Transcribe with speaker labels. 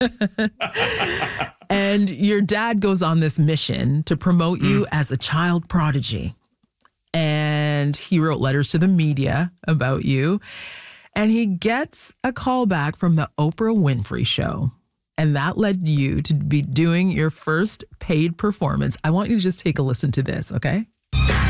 Speaker 1: And your dad goes on this mission to promote you as a child prodigy. And he wrote letters to the media about you. And he gets a call back from the Oprah Winfrey Show. And that led you to be doing your first paid performance. I want you to just take a listen to this, okay?